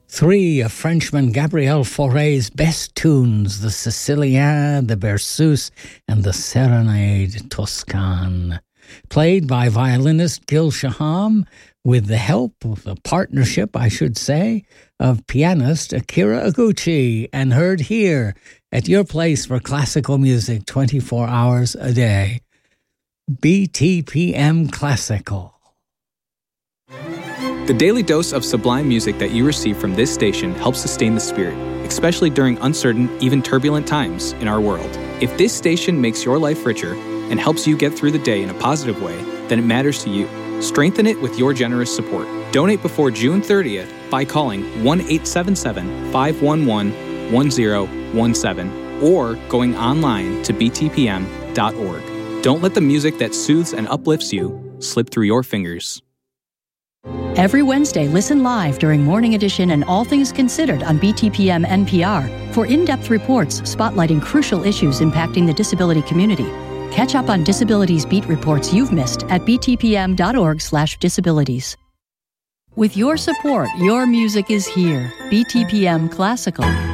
Three of Frenchman Gabriel Fauré's best tunes, the Sicilien, the Berceuse, and the Serenade Toscane. Played by violinist Gil Shaham with the help of the partnership, I should say, of pianist Akira Iguchi, and heard here at your place for classical music 24 hours a day. BTPM Classical. The daily dose of sublime music that you receive from this station helps sustain the spirit, especially during uncertain, even turbulent times in our world. If this station makes your life richer and helps you get through the day in a positive way, then it matters to you. Strengthen it with your generous support. Donate before June 30th by calling 1-877-511-1017 or going online to btpm.org. Don't let the music that soothes and uplifts you slip through your fingers. Every Wednesday, listen live during Morning Edition and All Things Considered on BTPM NPR for in-depth reports spotlighting crucial issues impacting the disability community. Catch up on Disabilities Beat reports you've missed at btpm.org/disabilities. With your support, your music is here. BTPM Classical.